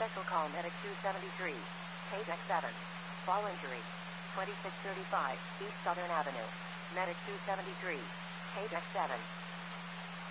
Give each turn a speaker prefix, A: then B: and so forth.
A: Special call Medic 273. Page X7. Fall injury. 2635 East Southern Avenue. Medic 273. Page X7.